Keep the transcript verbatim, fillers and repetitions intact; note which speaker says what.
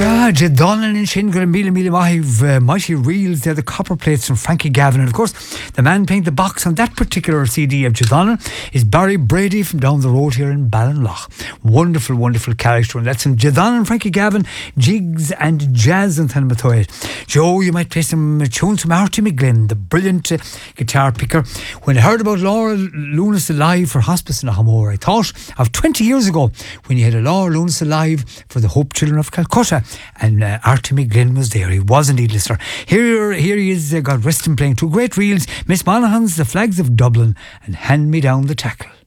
Speaker 1: Ah, Jedonan in Shingle and Mila Mila Mahiv, uh, Mighty Reels, they're the copper plates from Frankie Gavin. And of course, the man playing the box on that particular C D of Jedonan is Barry Brady from down the road here in Ballinlough. Wonderful, wonderful character. And that's some Jedonan, Frankie Gavin, jigs and jazz and Tanamatoy. Joe, you might play some tunes from Artie McGlynn, the brilliant uh, guitar picker. When I heard about Laura Loonis Alive for Hospice in Ahamore, I thought of twenty years ago when you had a Laura Loonis Alive for the Hope Children of Calcutta. And uh, Artie McGlynn was there. He was indeed, listener. Here, here he is, uh, God rest him, playing two great reels, Miss Monaghan's The Flags of Dublin and Hand Me Down the Tackle.